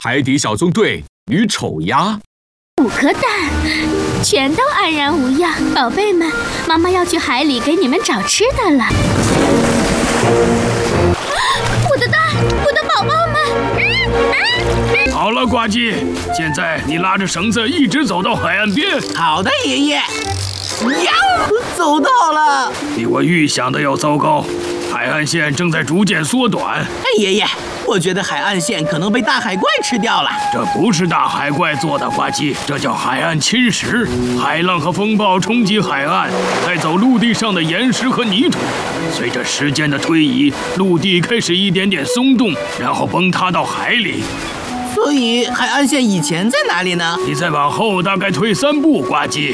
海底小纵队与丑鸭。 5颗蛋，全都安然无恙。宝贝们，妈妈要去海里给你们找吃的了。我的蛋，我的宝宝们！ 好了，呱唧，现在你拉着绳子一直走到海岸边。 好的，爷爷。呀，走到了。 比我预想的要糟糕，海岸线正在逐渐缩短。 爷爷，我觉得海岸线可能被大海怪吃掉了。 这不是大海怪做的，呱唧，这叫海岸侵蚀。海浪和风暴冲击海岸，带走陆地上的岩石和泥土。随着时间的推移，陆地开始一点点松动，然后崩塌到海里。 所以海岸线以前在哪里呢？ 你再往后大概退3步，呱唧。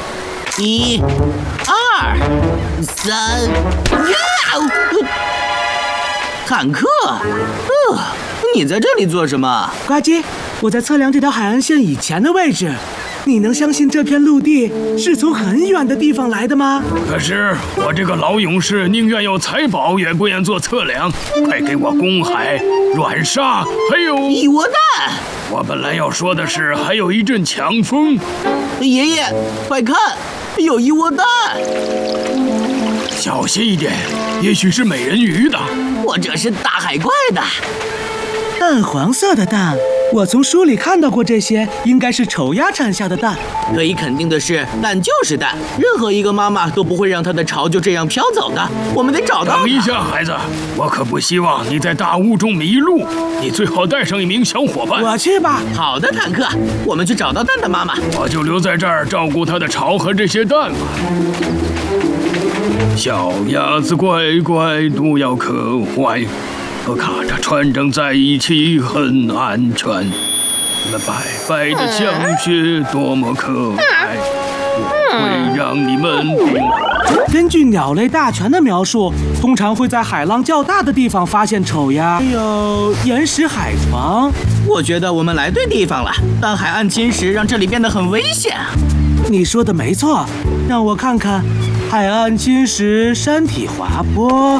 1、2、3，呀！坦克，你在这里做什么？ 呱唧，我在测量这条海岸线以前的位置。你能相信这片陆地是从很远的地方来的吗？ 可是我这个老勇士宁愿有财宝，也不愿做测量。快给我公海、软沙，还有蚁窝蛋。 我本来要说的是，还有一阵强风。 爷爷，快看，有蚁窝蛋。 小心一点，也许是美人鱼的， 或者是大海怪的。 淡黄色的蛋，我从书里看到过这些，应该是丑鸭产下的蛋。 可以肯定的是，蛋就是蛋，任何一个妈妈都不会让她的巢就这样飘走的。我们得找到它。 等一下，孩子，我可不希望你在大雾中迷路。你最好带上一名小伙伴。 我去吧。 好的，坦克，我们去找到蛋的妈妈。 我就留在这儿照顾它的巢和这些蛋吧。小鸭子乖乖，不要可坏。和卡着穿整在一起很安全，你们白白的像雪多么可爱，我会让你们平安。 根据鸟类大全的描述，通常会在海浪较大的地方发现丑鸭，还有岩石海床。 我觉得我们来对地方了，但海岸侵蚀让这里变得很危险。 你说的没错，让我看看，海岸侵蚀，山体滑坡。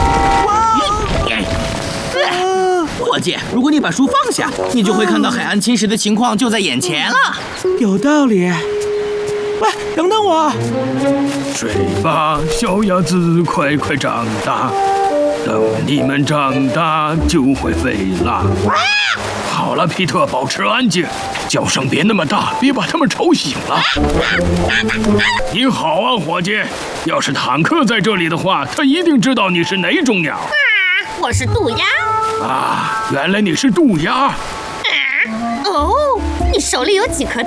伙计，如果你把书放下，你就会看到海岸侵蚀的情况就在眼前了。 有道理。喂，等等我！ 睡吧，小鸭子，快快长大。等你们长大就会飞啦。好了，皮特，保持安静，叫声别那么大，别把他们吵醒了。你好啊，伙计。要是坦克在这里的话，他一定知道你是哪种鸟。 我是渡鸦。 啊，原来你是渡鸦。 哦，你手里有几颗蛋？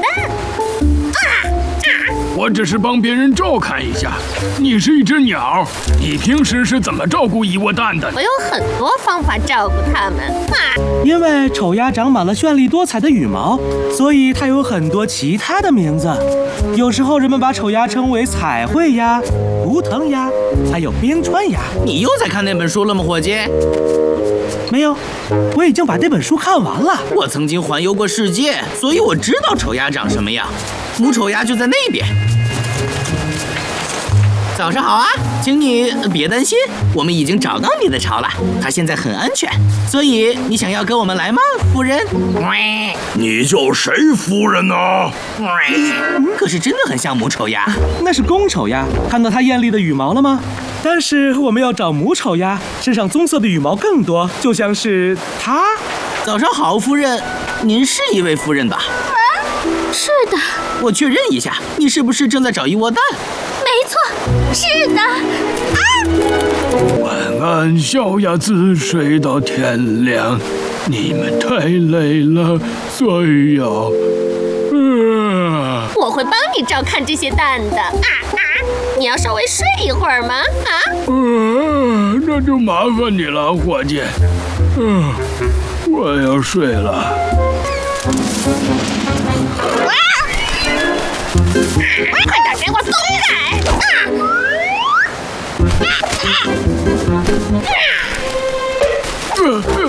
我只是帮别人照看一下。你是一只鸟，你平时是怎么照顾蚁窝蛋的？ 我有很多方法照顾它们。 因为丑鸭长满了绚丽多彩的羽毛，所以它有很多其他的名字。有时候人们把丑鸭称为彩绘鸭、图腾鸭，还有冰川鸭。 你又在看那本书了吗，伙计？ 没有，我已经把这本书看完了。 我曾经环游过世界，所以我知道丑鸭长什么样。母丑鸭就在那边。早上好啊，请你别担心，我们已经找到你的巢了，它现在很安全。所以你想要跟我们来吗，夫人？ 你叫谁夫人呢？ 可是真的很像母丑鸭。 那是公丑鸭，看到它艳丽的羽毛了吗？但是我们要找母丑鸭，身上棕色的羽毛更多，就像是它。 早上好，夫人，您是一位夫人吧？ 是的。 我确认一下，你是不是正在找一窝蛋？ 没错，是的。 晚安，小鸭子，睡到天亮。你们太累了，所以要…… 我会帮你照看这些蛋的。你要稍微睡一会儿吗？ 那就麻烦你了，伙计。我要睡了。 快点给我松开！